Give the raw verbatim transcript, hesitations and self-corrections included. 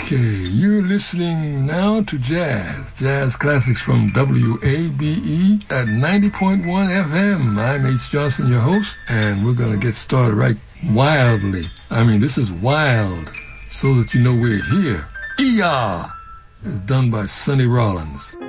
Okay, you're listening now to Jazz, Jazz Classics from W A B E at ninety point one F M. I'm H. Johnson, your host, and we're going to get started right wildly. I mean, this is wild, so that you know we're here. E R is done by Sonny Rollins.